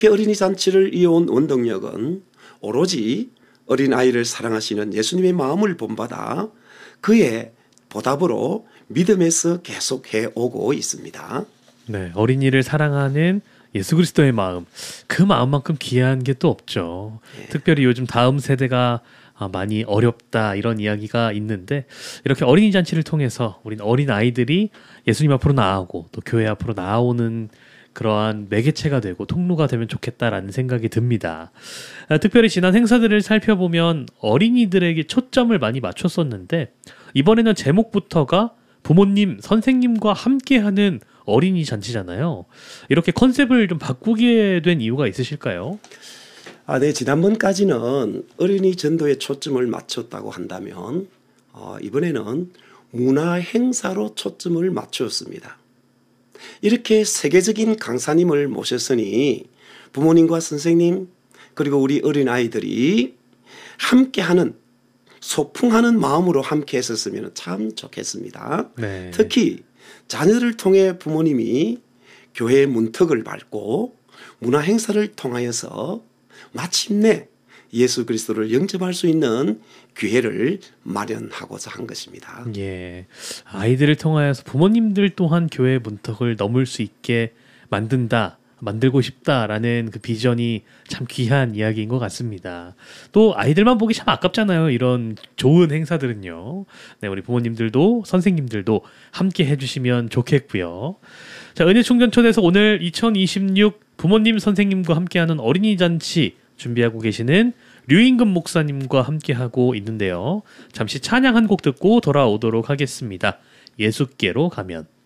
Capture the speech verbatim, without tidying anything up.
어린이 잔치를 이어온 원동력은 오로지 어린아이를 사랑하시는 예수님의 마음을 본받아 그의 보답으로 믿음에서 계속해 오고 있습니다. 네, 어린이를 사랑하는 예수 그리스도의 마음, 그 마음만큼 귀한 게 또 없죠. 네. 특별히 요즘 다음 세대가 많이 어렵다 이런 이야기가 있는데 이렇게 어린이 잔치를 통해서 우린 어린 아이들이 예수님 앞으로 나아오고 또 교회 앞으로 나아오는 그러한 매개체가 되고 통로가 되면 좋겠다라는 생각이 듭니다. 특별히 지난 행사들을 살펴보면 어린이들에게 초점을 많이 맞췄었는데 이번에는 제목부터가 부모님, 선생님과 함께하는 어린이 잔치잖아요. 이렇게 컨셉을 좀 바꾸게 된 이유가 있으실까요? 아, 네, 지난번까지는 어린이 전도에 초점을 맞췄다고 한다면 어, 이번에는 문화 행사로 초점을 맞추었습니다. 이렇게 세계적인 강사님을 모셨으니 부모님과 선생님 그리고 우리 어린아이들이 함께하는 소풍하는 마음으로 함께 했었으면 참 좋겠습니다. 네. 특히 자녀들을 통해 부모님이 교회의 문턱을 밟고 문화 행사를 통하여서 마침내 예수 그리스도를 영접할 수 있는 기회를 마련하고자 한 것입니다. 예, 아이들을 통하여서 부모님들 또한 교회의 문턱을 넘을 수 있게 만든다, 만들고 싶다라는 그 비전이 참 귀한 이야기인 것 같습니다. 또 아이들만 보기 참 아깝잖아요. 이런 좋은 행사들은요. 네, 우리 부모님들도 선생님들도 함께 해주시면 좋겠고요. 자, 은혜 충전 초대에서 오늘 이천이십육 부모님 선생님과 함께하는 어린이 잔치 준비하고 계시는 류인금 목사님과 함께하고 있는데요. 잠시 찬양 한 곡 듣고 돌아오도록 하겠습니다. 예수께로 가면.